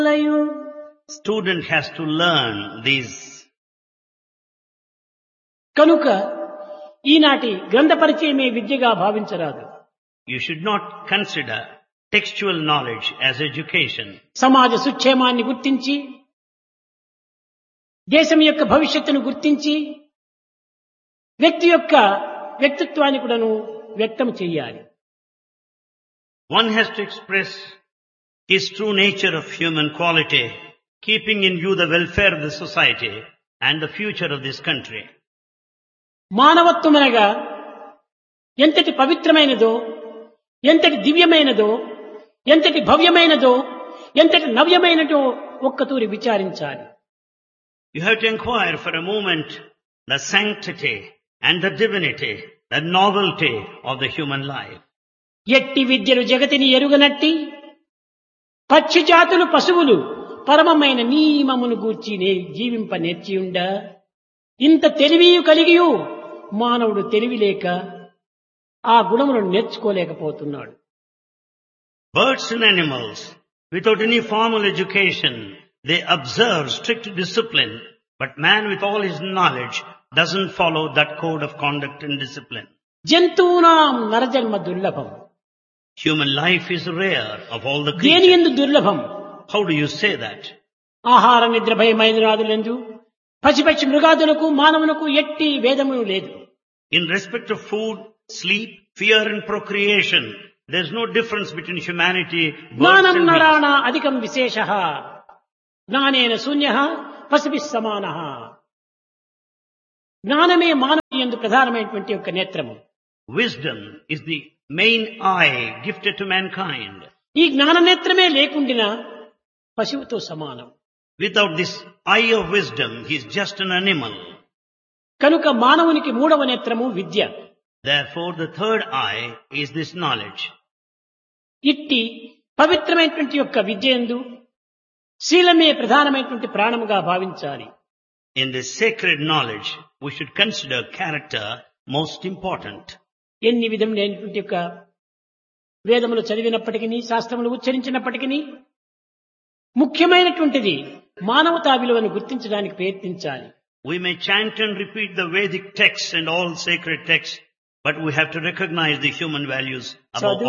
Student has to learn these. కనుక ఈనాటి గ్రంథ పరిచయమే విద్యగా భావించరాదు. You should not consider textual knowledge as education. సమాజ సుక్షేమాన్ని గుర్తించి దేశం యొక్క భవిష్యత్తును గుర్తించి వ్యక్తి యొక్క వ్యక్తిత్వాన్ని కూడాను వ్యక్తం చేయాలి. One has to express his true nature of human quality, keeping in view the welfare of the society and the future of this country. మానవత్వం అనగా ఎంతటి పవిత్రమైనదో, ఎంతటి దివ్యమైనదో, ఎంతటి భవ్యమైనదో, ఎంతటి నవ్యమైనదో ఒక్కతూరి విచారించాలి. You have to inquire for a moment the sanctity and the divinity, the novelty of the human life. ఎట్టి విద్యలు జగతిని ఎరుగనట్టి పక్షి జాతులు పశువులు పరమమైన నియమమును గూర్చి జీవింప నేర్చియుండ ఇంత తెలివియు కలిగియు మానవుడు తెలివిలేక ఆ గుణములను నేర్చుకోలేకపోతున్నాడు. Birds and animals, without any formal education, they observe strict discipline, but man with all his knowledge doesn't follow that code of conduct and discipline. జంతువునాం నరజన్మ దుర్లభం. Human life is rare of all the దేని creatures. యందు దుర్లభం? How do you say that? ఆహార నిద్ర భయమైనరాదులందు పశుపక్షి మృగాదులకు మానవునకు ఎట్టి భేదమును లేదు. In respect of food, sleep, fear and procreation, there's no difference between humanity, birds జ్ఞానం and beasts. నరాణ అధికం విశేషః జ్ఞానేన శూన్యః పశుభిః సమానః. జ్ఞానమే మానవుని యందు ప్రధానమైనటువంటి యొక్క నేత్రము. Wisdom is the main eye gifted to mankind. ఈ జ్ఞాన నేత్రమే లేకుండినా పశువుతో సమానం. Without this eye of wisdom, he is just an animal. కనుక మానవునికి మూడవ నేత్రము విద్య. Therefore, the third eye is this knowledge. ఇట్టి పవిత్రమైనటువంటి యొక్క విద్యందు శీలమే ప్రధానమైనటువంటి ప్రాణముగా భావించాలి. In this sacred knowledge, we should consider character most important. ఎన్ని విధములైనటువంటి యొక్క వేదములు చదివినప్పటికీ శాస్త్రములు ఉచ్చరించినప్పటికీ ముఖ్యమైనటువంటిది మానవతా విలువను గుర్తించడానికి ప్రయత్నించాలి. We may chant and repeat the Vedic texts and all sacred texts, but we have to recognize the human values above all.